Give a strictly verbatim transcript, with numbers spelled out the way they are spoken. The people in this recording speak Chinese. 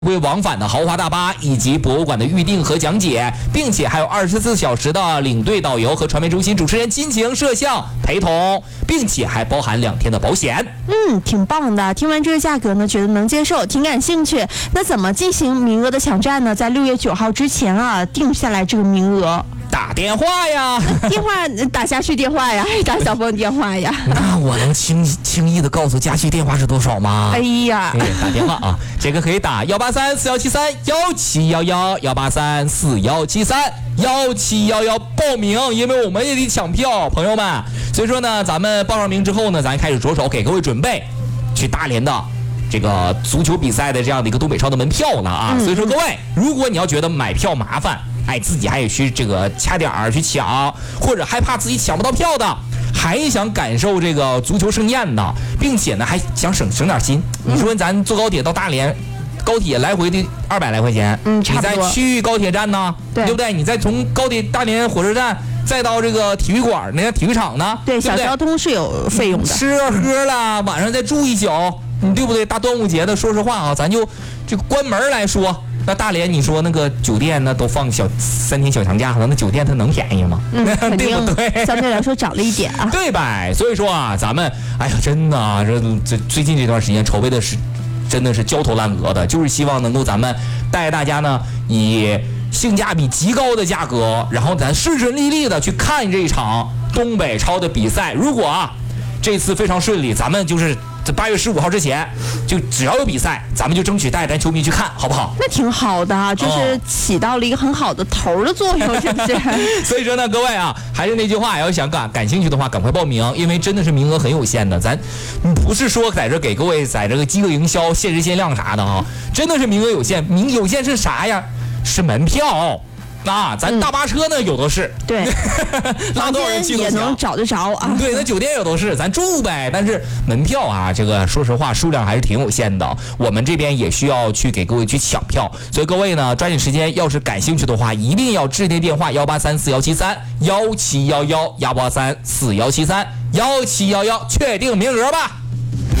会往返的豪华大巴，以及博物馆的预订和讲解，并且还有二十四小时的领队导游和传媒中心主持人亲情摄像陪同，并且还包含两天的保险。 嗯，挺棒的。听完这个价格呢，觉得能接受，挺感兴趣。那怎么进行名额的抢占呢？在六月九号之前啊，定下来这个名额。 打电话呀， 电话打下去电话呀，还是打小凤电话呀？ 那我能轻轻易的告诉佳旭电话是多少吗？ 哎呀， 哎，打电话啊，这个可以打幺八三四幺七三幺七幺幺幺八三四幺七三幺七幺幺报名，因为我们也得抢票，朋友们。所以说呢，咱们报上名之后呢，咱开始着手给各位准备去大连的这个足球比赛的这样的一个东北超的门票了啊。 嗯、 所以说各位，如果你要觉得买票麻烦，哎，自己还得去这个掐点儿去抢，或者害怕自己抢不到票的，还想感受这个足球盛宴的，并且呢还想省省点心。你说咱坐高铁到大连，高铁来回的二百来块钱， 嗯，差不多。 你再去高铁站呢， 对， 对不对？你再从高铁大连火车站再到这个体育馆那个体育场呢， 对， 对对小交通是有费用的。 吃喝了，晚上再住一宿，你对不对？大端午节的，说实话啊，咱就这个关门来说。那大连，你说那个酒店那都放小三天小长假了，那酒店它能便宜吗？ 嗯， 对不对？ 相对来说涨了一点啊， 对吧？所以说啊，咱们哎呀，真的啊，这这最近这段时间筹备的是真的是焦头烂额的，就是希望能够咱们带大家呢以性价比极高的价格，然后咱顺顺利利的去看这一场东北超的比赛。如果啊这次非常顺利，咱们就是在八月十五号之前，就只要有比赛，咱们就争取带咱球迷去看，好不好？ 那挺好的，就是起到了一个很好的头的作用，是不是？ 所以说呢，各位啊，还是那句话，要想感感兴趣的话，赶快报名，因为真的是名额很有限的。咱不是说在这给各位在这个饥饿营销、限时限量啥的啊，真的是名额有限。名有限是啥呀？是门票。那咱大巴车呢、嗯、有的是， 对， 拉多少人去都也能找得着啊。 对，那酒店有都是，咱住呗。但是门票啊，这个说实话数量还是挺有限的，我们这边也需要去给各位去抢票。所以各位呢，抓紧时间，要是感兴趣的话，一定要致电电话幺八三四幺七三幺七幺幺幺八三四幺七三幺七幺幺，确定名额吧。